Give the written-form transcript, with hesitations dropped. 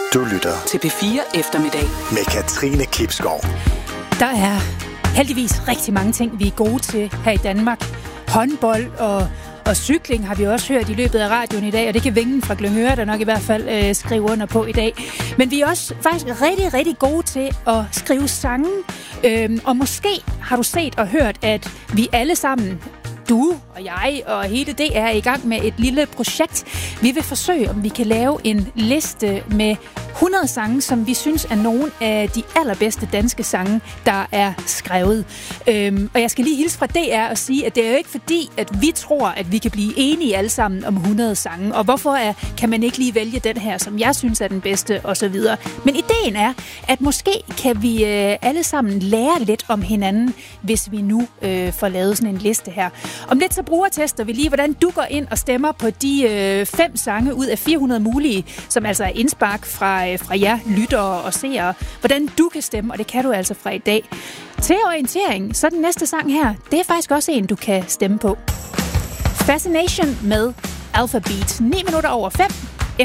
Du lytter til P4 Eftermiddag med Katrine Klipskov. Der er heldigvis rigtig mange ting, vi er gode til her i Danmark. Håndbold og cykling har vi også hørt i løbet af radioen i dag, og det kan Vingen fra Glyngøre, der nok i hvert fald skrive under på i dag. Men vi er også faktisk rigtig, rigtig gode til at skrive sange. Og måske har du set og hørt, at vi alle sammen, du og jeg og hele det er i gang med et lille projekt. Vi vil forsøge, om vi kan lave en liste med 100 sange, som vi synes er nogle af de allerbedste danske sange, der er skrevet. Og jeg skal lige hilse fra DR og sige, at det er jo ikke fordi, at vi tror, at vi kan blive enige alle sammen om 100 sange. Og hvorfor kan man ikke lige vælge den her, som jeg synes er den bedste, osv. Men ideen er, at måske kan vi alle sammen lære lidt om hinanden, hvis vi nu får lavet sådan en liste her. Om lidt så brugertester vi lige, hvordan du går ind og stemmer på de 5 sange ud af 400 mulige, som altså er indspark fra jer lyttere og seere, hvordan du kan stemme, og det kan du altså fra i dag. Til orientering, så den næste sang her, det er faktisk også en, du kan stemme på. Fascination med Alpha Beat. 9 minutter over 5.